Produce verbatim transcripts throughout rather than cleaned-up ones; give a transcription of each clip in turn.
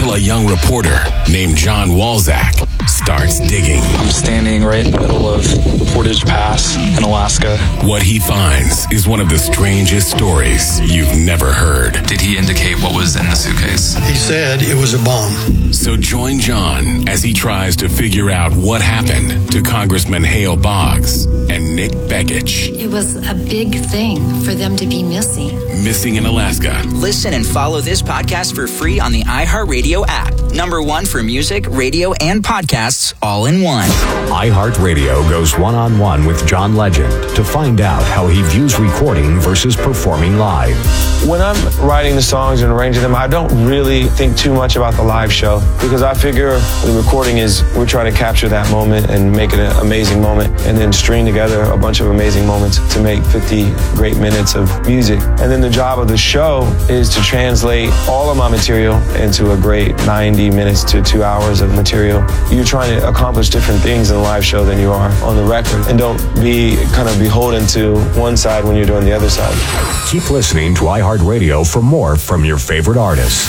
until a young reporter named John Walzak starts digging. I'm standing right in the middle of Portage Pass in Alaska. What he finds is one of the strangest stories you've never heard. Did he indicate what was in the suitcase? He said it was a bomb. So join John as he tries to figure out what happened to Congressman Hale Boggs and Nick Begich. It was a big thing for them to be missing. Missing in Alaska. Listen and follow this podcast for free on the iHeartRadio app. Number one for music, radio, and podcasts all in one. iHeartRadio goes one-on-one with John Legend to find out how he views recording versus performing live. When I'm writing the songs and arranging them, I don't really think too much about the live show because I figure the recording is we're trying to capture that moment and make it an amazing moment and then string together a bunch of amazing moments to make fifty great minutes of music. And then the job of the show is to translate all of my material into a great ninety minutes to two hours of material. You're trying to accomplish different things in a live show than you are on the record. And don't be kind of beholden to one side when you're doing the other side. Keep listening to iHeartRadio for more from your favorite artists.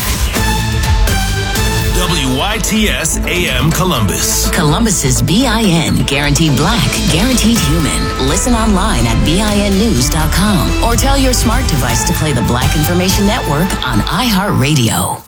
W Y T S A M Columbus. Columbus's B I N. Guaranteed black, guaranteed human. Listen online at B I N news dot com or tell your smart device to play the Black Information Network on iHeartRadio.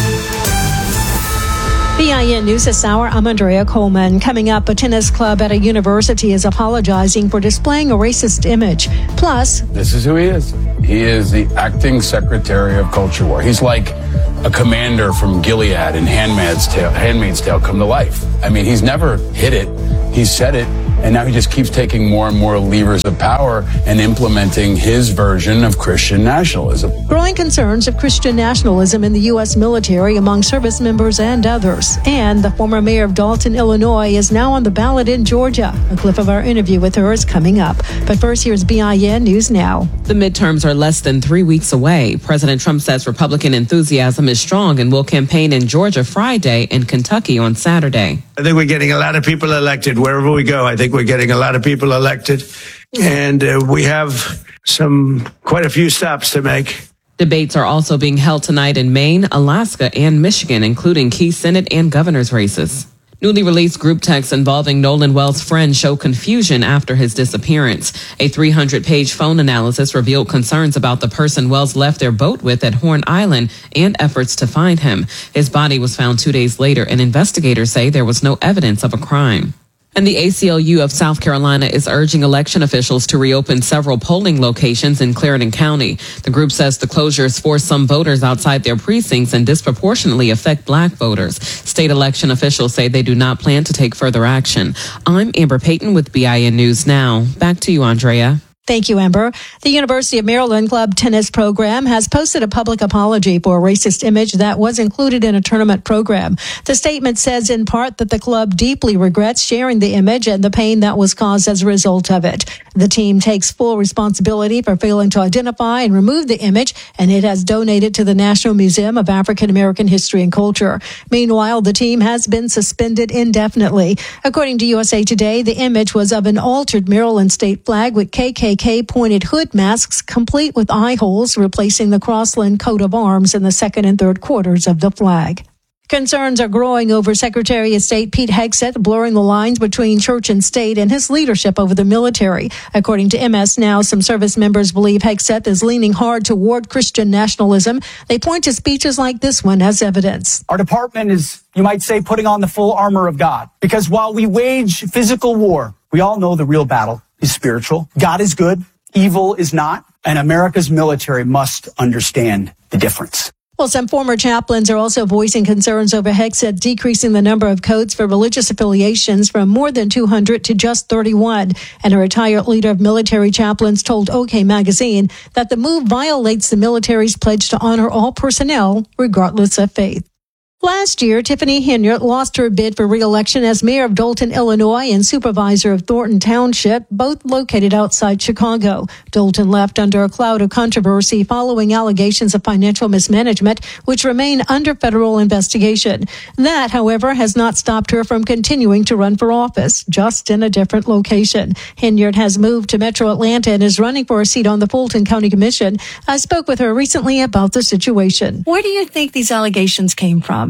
B I N News this hour, I'm Andrea Coleman. Coming up, a tennis club at a university is apologizing for displaying a racist image. Plus, this is who he is. He is the acting secretary of culture war. He's like a commander from Gilead in Handmaid's Tale, Handmaid's Tale come to life. I mean, he's never hid it. He's said it. And now he just keeps taking more and more levers of power and implementing his version of Christian nationalism. Growing concerns of Christian nationalism in the U S military among service members and others. And the former mayor of Dalton, Illinois, is now on the ballot in Georgia. A clip of our interview with her is coming up. But first, here's B I N News Now. The midterms are less than three weeks away. President Trump says Republican enthusiasm is strong and will campaign in Georgia Friday and Kentucky on Saturday. I think we're getting a lot of people elected wherever we go. I think we're getting a lot of people elected, and uh, we have some quite a few stops to make. Debates are also being held tonight in Maine, Alaska, and Michigan, including key Senate and governor's races. Newly released group texts involving Nolan Wells' friend show confusion after his disappearance. A three hundred page phone analysis revealed concerns about the person Wells left their boat with at Horn Island and efforts to find him. His body was found two days later, and investigators say there was no evidence of a crime. And the A C L U of South Carolina is urging election officials to reopen several polling locations in Clarendon County. The group says the closures force some voters outside their precincts and disproportionately affect black voters. State election officials say they do not plan to take further action. I'm Amber Payton with B I N News Now. Back to you, Andrea. Thank you, Amber. The University of Maryland Club tennis program has posted a public apology for a racist image that was included in a tournament program. The statement says in part that the club deeply regrets sharing the image and the pain that was caused as a result of it. The team takes full responsibility for failing to identify and remove the image, and it has donated to the National Museum of African American History and Culture. Meanwhile, the team has been suspended indefinitely. According to U S A Today, the image was of an altered Maryland state flag with K K K pointed hood masks complete with eye holes, replacing the Crossland coat of arms in the second and third quarters of the flag. Concerns are growing over Secretary of State Pete Hegseth blurring the lines between church and state and his leadership over the military. According to M S Now, some service members believe Hegseth is leaning hard toward Christian nationalism. They point to speeches like this one as evidence. Our department is, you might say, putting on the full armor of God. Because while we wage physical war, we all know the real battle is spiritual. God is good, evil is not, and America's military must understand the difference. Well, some former chaplains are also voicing concerns over Hegseth decreasing the number of codes for religious affiliations from more than two hundred to just thirty-one. And a retired leader of military chaplains told OK Magazine that the move violates the military's pledge to honor all personnel, regardless of faith. Last year, Tiffany Henyard lost her bid for re-election as mayor of Dalton, Illinois, and supervisor of Thornton Township, both located outside Chicago. Dalton left under a cloud of controversy following allegations of financial mismanagement, which remain under federal investigation. That, however, has not stopped her from continuing to run for office, just in a different location. Henyard has moved to Metro Atlanta and is running for a seat on the Fulton County Commission. I spoke with her recently about the situation. Where do you think these allegations came from?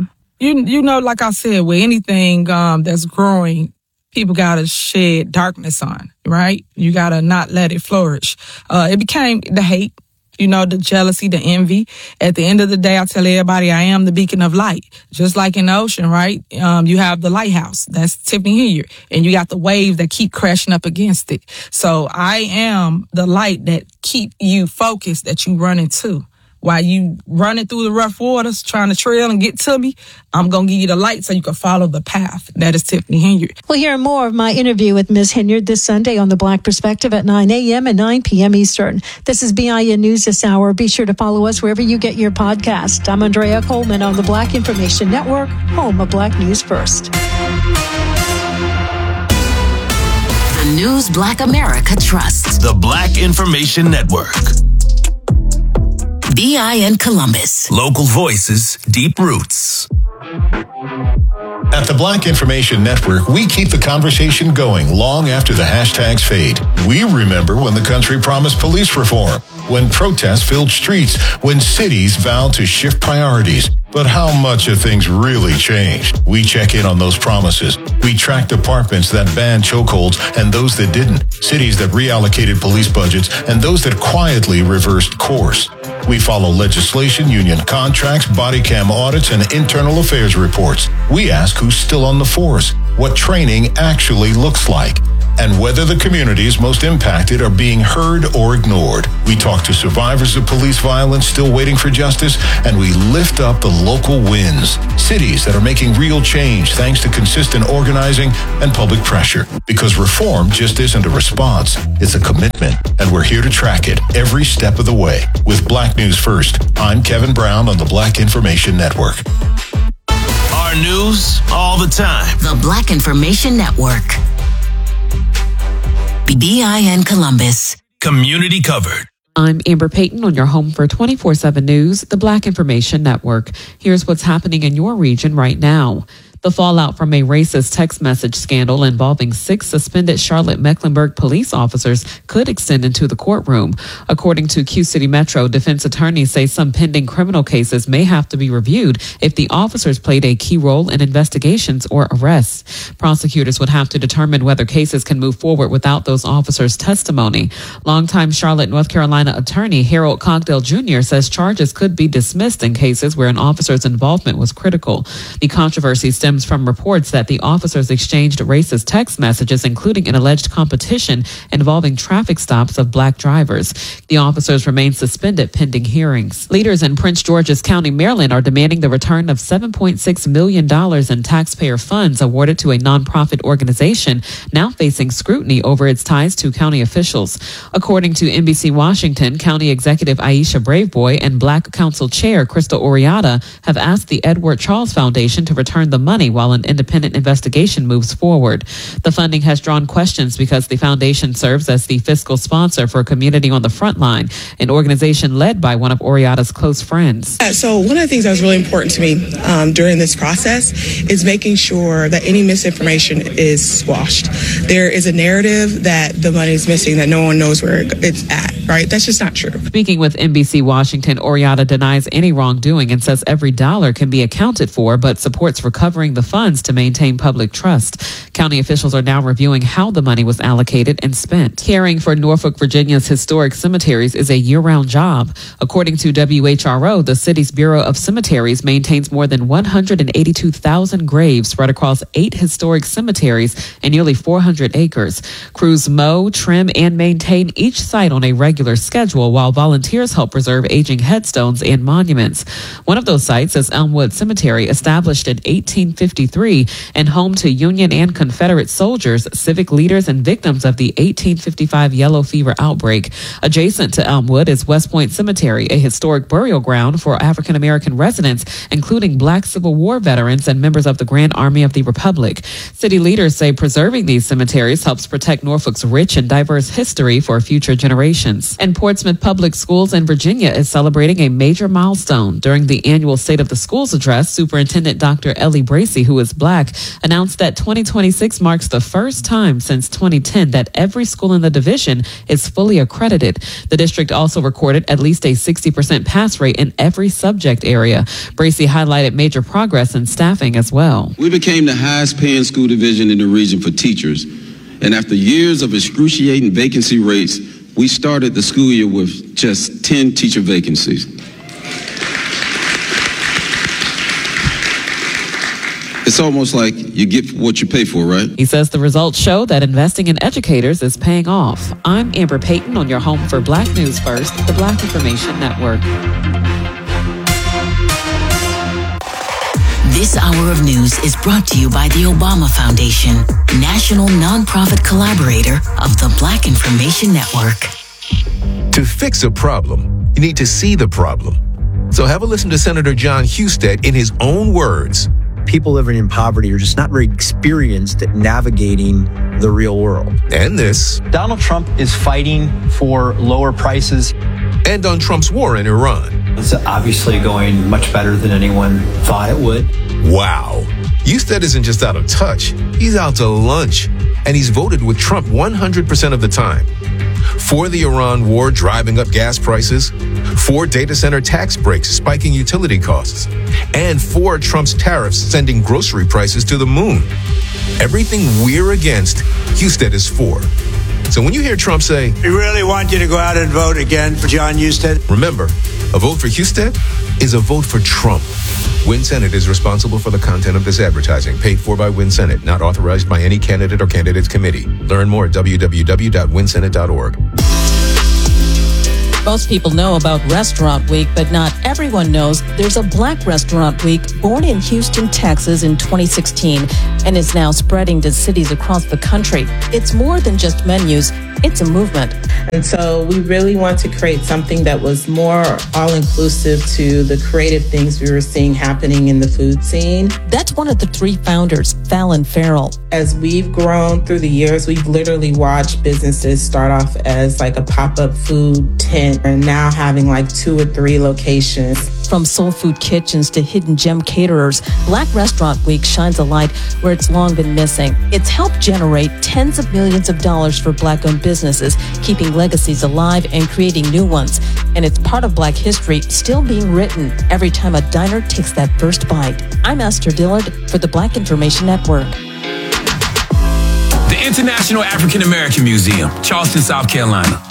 you you know, like I said, with anything um, that's growing, people got to shed darkness on, right? You got to not let it flourish. Uh, it became the hate, you know, the jealousy, the envy. At the end of the day, I tell everybody I am the beacon of light. Just like in the ocean, right? Um, you have the lighthouse. That's Tiffany Hilliard. And you got the waves that keep crashing up against it. So I am the light that keep you focused, that you run into. While you running through the rough waters, trying to trail and get to me, I'm going to give you the light so you can follow the path. That is Tiffany Hilliard. We'll hear more of my interview with Miz Hilliard this Sunday on The Black Perspective at nine a.m. and nine p.m. Eastern. This is B I N News this hour. Be sure to follow us wherever you get your podcast. I'm Andrea Coleman on the Black Information Network, home of Black News First. The news Black America trusts. The Black Information Network. B I N Columbus. Local voices, deep roots. At the Black Information Network, we keep the conversation going long after the hashtags fade. We remember when the country promised police reform, when protests filled streets, when cities vowed to shift priorities. But how much have things really changed? We check in on those promises. We track departments that banned chokeholds and those that didn't, cities that reallocated police budgets and those that quietly reversed course. We follow legislation, union contracts, body cam audits, and internal affairs reports. We ask who's still on the force, what training actually looks like, and whether the communities most impacted are being heard or ignored. We talk to survivors of police violence still waiting for justice, and we lift up the local wins. Cities that are making real change thanks to consistent organizing and public pressure. Because reform just isn't a response, it's a commitment, and we're here to track it every step of the way. With Black News First, I'm Kevin Brown on the Black Information Network. Our news all the time. The Black Information Network. B I N Columbus. Community covered. I'm Amber Payton on your home for twenty-four seven News, the Black Information Network. Here's what's happening in your region right now. The fallout from a racist text message scandal involving six suspended Charlotte-Mecklenburg police officers could extend into the courtroom. According to Q City Metro, defense attorneys say some pending criminal cases may have to be reviewed if the officers played a key role in investigations or arrests. Prosecutors would have to determine whether cases can move forward without those officers' testimony. Longtime Charlotte, North Carolina attorney Harold Cogdell Junior says charges could be dismissed in cases where an officer's involvement was critical. The controversy stems from reports that the officers exchanged racist text messages, including an alleged competition involving traffic stops of black drivers. The officers remain suspended pending hearings. Leaders in Prince George's County, Maryland, are demanding the return of seven point six million dollars in taxpayer funds awarded to a nonprofit organization now facing scrutiny over its ties to county officials. According to N B C Washington, County Executive Aisha Braveboy and Black Council Chair Crystal Oriata have asked the Edward Charles Foundation to return the money while an independent investigation moves forward. The funding has drawn questions because the foundation serves as the fiscal sponsor for Community on the Frontline, an organization led by one of Oriata's close friends. So one of the things that was really important to me um, during this process is making sure that any misinformation is squashed. There is a narrative that the money is missing, that no one knows where it's at, right? That's just not true. Speaking with N B C Washington, Oriata denies any wrongdoing and says every dollar can be accounted for, but supports recovering the funds to maintain public trust. County officials are now reviewing how the money was allocated and spent. Caring for Norfolk, Virginia's historic cemeteries is a year-round job. According to W H R O, the city's Bureau of Cemeteries maintains more than one hundred eighty-two thousand graves spread across eight historic cemeteries and nearly four hundred acres. Crews mow, trim, and maintain each site on a regular schedule, while volunteers help preserve aging headstones and monuments. One of those sites is Elmwood Cemetery, established in eighteen fifty-three and home to Union and Confederate soldiers, civic leaders, and victims of the eighteen fifty-five yellow fever outbreak. Adjacent to Elmwood is West Point Cemetery, a historic burial ground for African American residents, including Black Civil War veterans and members of the Grand Army of the Republic. City leaders say preserving these cemeteries helps protect Norfolk's rich and diverse history for future generations. And Portsmouth Public Schools in Virginia is celebrating a major milestone. During the annual State of the Schools address, Superintendent Doctor Ellie Brady Bracy, who is black, announced that twenty twenty-six marks the first time since twenty ten that every school in the division is fully accredited. The district also recorded at least a sixty percent pass rate in every subject area. Bracy highlighted major progress in staffing as well. We became the highest paying school division in the region for teachers. And after years of excruciating vacancy rates, we started the school year with just ten teacher vacancies. It's almost like you get what you pay for, right? He says the results show that investing in educators is paying off. I'm Amber Payton on your home for Black News First, the Black Information Network. This hour of news is brought to you by the Obama Foundation, national nonprofit collaborator of the Black Information Network. To fix a problem, you need to see the problem. So have a listen to Senator John Husted in his own words. People living in poverty are just not very experienced at navigating the real world. And this. Donald Trump is fighting for lower prices. And on Trump's war in Iran. It's obviously going much better than anyone thought it would. Wow. Husted isn't just out of touch. He's out to lunch. And he's voted with Trump one hundred percent of the time. For the Iran war driving up gas prices, for data center tax breaks spiking utility costs, and for Trump's tariffs sending grocery prices to the moon. Everything we're against, Husted is for. So when you hear Trump say, we really want you to go out and vote again for John Husted. Remember, a vote for Husted is a vote for Trump. Win Senate is responsible for the content of this advertising, paid for by Win Senate, not authorized by any candidate or candidates committee. Learn more at w w w dot win senate dot org. Most people know about Restaurant Week, but not everyone knows there's a Black Restaurant Week born in Houston, Texas in twenty sixteen and is now spreading to cities across the country. It's more than just menus. It's a movement. And so we really want to create something that was more all-inclusive to the creative things we were seeing happening in the food scene. That's one of the three founders, Fallon Farrell. As we've grown through the years, we've literally watched businesses start off as like a pop-up food tent and now having like two or three locations. From soul food kitchens to hidden gem caterers, Black Restaurant Week shines a light where it's long been missing. It's helped generate tens of millions of dollars for Black-owned businesses, keeping legacies alive and creating new ones. And it's part of Black history still being written every time a diner takes that first bite. I'm Esther Dillard for the Black Information Network. The International African American Museum, Charleston, South Carolina.